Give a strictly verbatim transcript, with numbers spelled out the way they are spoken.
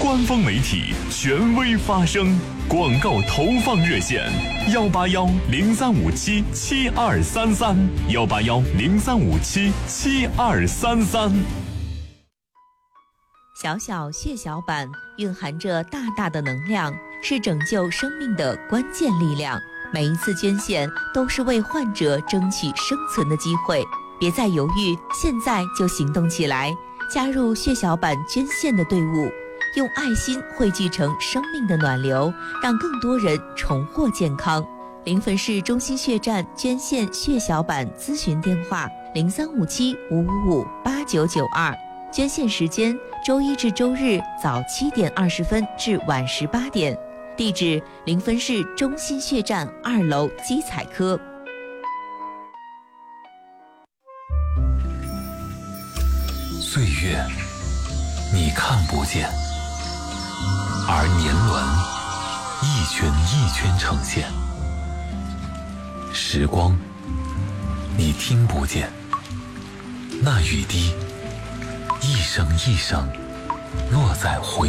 官方媒体，权威发声。广告投放热线：幺八幺零三五七七二三三，幺八幺零三五七七二三三。 小小血小板蕴含着大大的能量，是拯救生命的关键力量。每一次捐献都是为患者争取生存的机会，别再犹豫，现在就行动起来，加入血小板捐献的队伍，用爱心汇聚成生命的暖流，让更多人重获健康。临汾市中心血站捐献血小板咨询电话：零三五七五五五八九九二。捐献时间：周一至周日早七点二十分至晚十八点。地址：临汾市中心血站二楼基彩科。 岁月，你看不见，而年轮一圈一圈呈现；时光，你听不见，那雨滴一声一声落在回